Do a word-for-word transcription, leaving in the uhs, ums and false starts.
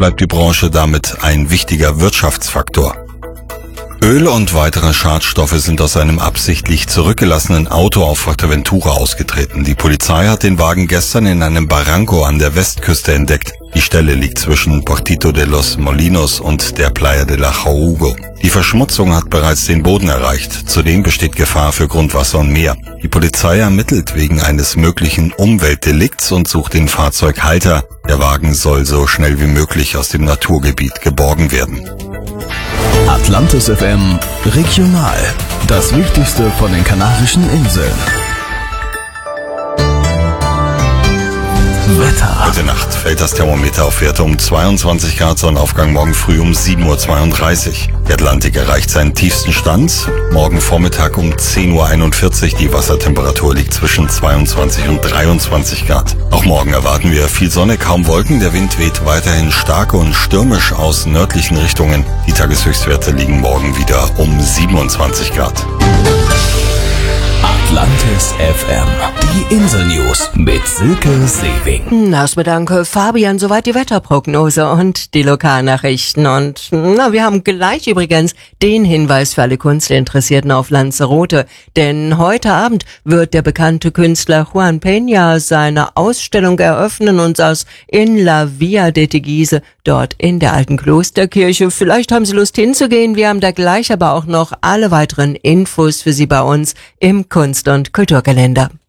bleibt die Branche damit ein wichtiger Wirtschaftsfaktor. Öl und weitere Schadstoffe sind aus einem absichtlich zurückgelassenen Auto auf Fuerteventura ausgetreten. Die Polizei hat den Wagen gestern in einem Barranco an der Westküste entdeckt. Die Stelle liegt zwischen Portito de los Molinos und der Playa de la Jahugo. Die Verschmutzung hat bereits den Boden erreicht. Zudem besteht Gefahr für Grundwasser und Meer. Die Polizei ermittelt wegen eines möglichen Umweltdelikts und sucht den Fahrzeughalter. Der Wagen soll so schnell wie möglich aus dem Naturgebiet geborgen werden. Atlantis F M Regional. Das Wichtigste von den Kanarischen Inseln. Wetter. Heute Nacht fällt das Thermometer auf Werte um zweiundzwanzig Grad, Sonnenaufgang morgen früh um sieben Uhr zweiunddreißig. Der Atlantik erreicht seinen tiefsten Stand. Morgen Vormittag um zehn Uhr einundvierzig. Die Wassertemperatur liegt zwischen zweiundzwanzig und dreiundzwanzig Grad. Auch morgen erwarten wir viel Sonne, kaum Wolken. Der Wind weht weiterhin stark und stürmisch aus nördlichen Richtungen. Die Tageshöchstwerte liegen morgen wieder um siebenundzwanzig Grad. Atlantis F M. Die Insel-News mit Silke Sewing. Erstmal danke, Fabian. Soweit die Wetterprognose und die Lokalnachrichten. Und na, wir haben gleich übrigens den Hinweis für alle Kunstinteressierten auf Lanzarote. Denn heute Abend wird der bekannte Künstler Juan Peña seine Ausstellung eröffnen und saß in La Via de Teguise, dort in der alten Klosterkirche. Vielleicht haben Sie Lust hinzugehen. Wir haben da gleich aber auch noch alle weiteren Infos für Sie bei uns im Kunst- und Kulturkalender.